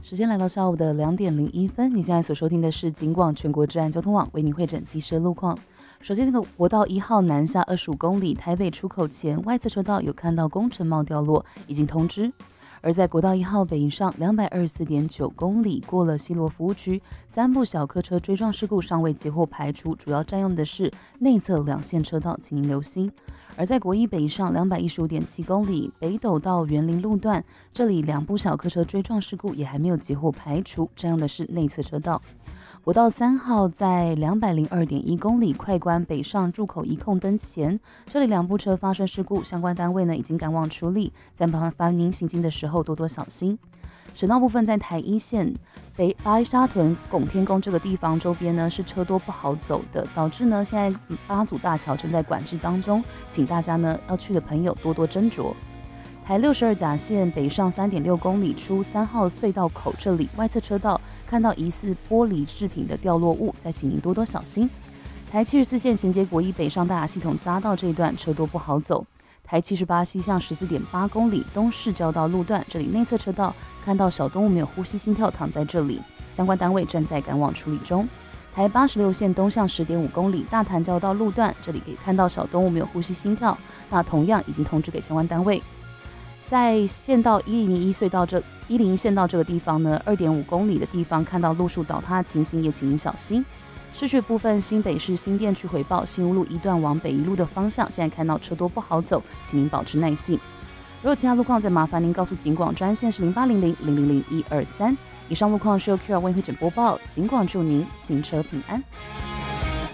时间来到下午的2:01，你现在所收听的是警广全国治安交通网为您汇整即时路况。首先，国道1号南下25公里，台北出口前外侧车道有看到工程帽掉落，已经通知。而在国道1号北移上224.9公里，过了西螺服务区，3部小客车追撞事故尚未截获排除，主要占用的是内侧2线车道，请您留心。而在国一北移上215.7公里，北斗到园林路段，这里2部小客车追撞事故也还没有截获排除，占用的是内侧车道。国道3号在202.1公里，快关北上入口一控灯前，这里2部车发生事故，相关单位呢已经赶往处理，在麻烦您行经的时候多多小心。省道部分在台一线北八一沙屯拱天宫这个地方周边呢是车多不好走的，导致呢现在8组大桥正在管制当中，请大家呢要去的朋友多多斟酌。台62甲线北上3.6公里出3号隧道口，这里外侧车道看到疑似玻璃制品的掉落物，再请您多多小心。台74线衔接国一北上大雅系统匝道这一段车多不好走。台78西向14.8公里东市交道路段，这里内侧车道看到小动物没有呼吸心跳躺在这里，相关单位正在赶往处理中。台86线东向10.5公里大潭交道路段，这里可以看到小动物没有呼吸心跳，那同样已经通知给相关单位。在县道101隧道101县道这个地方呢，2.5公里的地方看到路树倒塌的情形，也请您小心。市区部分，新北市新店区回报新屋路一段往北一路的方向，现在看到车多不好走，请您保持耐性。如果其他路况，再麻烦您告诉警广专线是0800-000-123。以上路况是由 QR 为会诊播报，警广祝您行车平安。